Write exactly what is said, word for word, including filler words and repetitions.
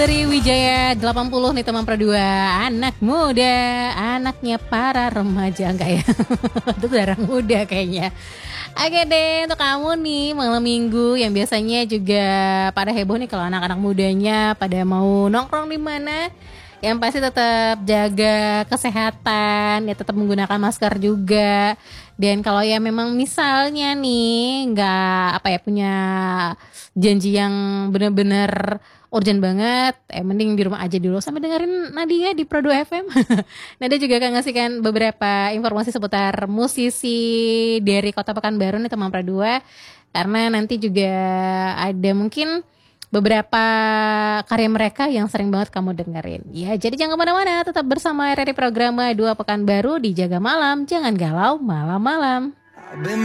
Dari Wijaya delapan puluh nih teman Produa, anak muda, anaknya para remaja, enggak ya? Itu darah muda kayaknya. Oke deh, untuk kamu nih malam minggu yang biasanya juga pada heboh nih kalau anak-anak mudanya pada mau nongkrong di mana, yang pasti tetap jaga kesehatan, ya tetap menggunakan masker juga. Dan kalau ya memang misalnya nih nggak apa ya punya janji yang benar-benar urgent banget, eh mending di rumah aja dulu sambil dengerin Nadia di Pro dua F M. Nadia juga akan ngasihkan beberapa informasi seputar musisi dari Kota Pekanbaru nih teman Pro dua, karena nanti juga ada mungkin beberapa karya mereka yang sering banget kamu dengerin. Ya, jadi jangan kemana-mana, tetap bersama R R I Programa dua Pekanbaru di Jaga Malam, jangan galau malam-malam.